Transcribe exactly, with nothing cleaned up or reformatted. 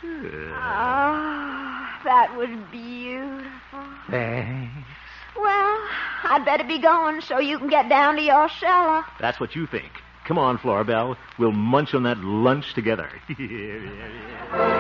Oh, that was beautiful. Thanks. Well, I'd better be going so you can get down to your cellar. That's what you think. Come on, Florabelle. We'll munch on that lunch together.